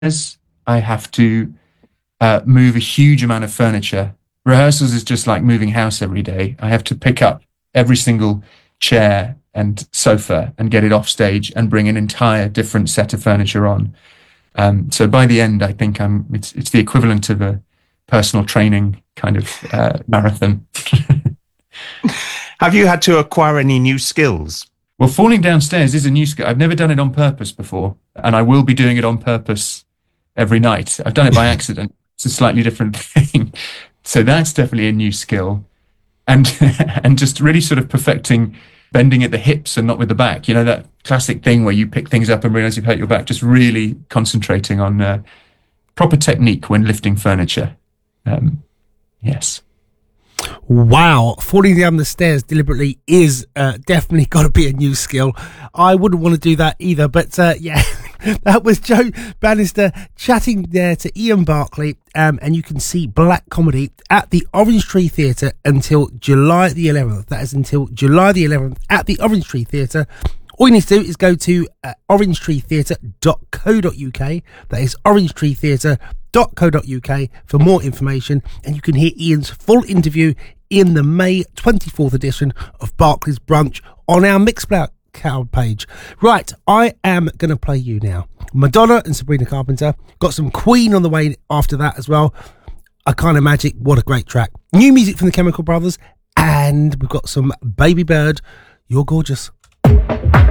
I have to move a huge amount of furniture. Rehearsals is just like moving house every day. I have to pick up every single chair and sofa and get it off stage and bring an entire different set of furniture on. So by the end, I think it's the equivalent of a personal training kind of marathon. Have you had to acquire any new skills? Well, falling downstairs is a new skill. I've never done it on purpose before, and I will be doing it on purpose every night. I've done it by accident. It's a slightly different thing. So that's definitely a new skill. And and just really sort of perfecting bending at the hips and not with the back. You know, that classic thing where you pick things up and realize you've hurt your back. Just really concentrating on proper technique when lifting furniture. Yes. Wow, falling down the stairs deliberately is definitely got to be a new skill. I wouldn't want to do that either, but yeah, that was Joe Bannister chatting there to Ian Barclay, and you can see Black Comedy at the Orange Tree Theatre until July the 11th. That is until July the 11th at the Orange Tree Theatre. All you need to do is go to orangetreetheatre.co.uk. That is orangetreetheatre.co.uk for more information, and you can hear Ian's full interview in the May 24th edition of Barclay's Brunch on our Mixcloud page. Right, I am going to play you now. Madonna and Sabrina Carpenter. Got some Queen on the way after that as well. A Kind of Magic, what a great track. New music from the Chemical Brothers, and we've got some Baby Bird, You're Gorgeous.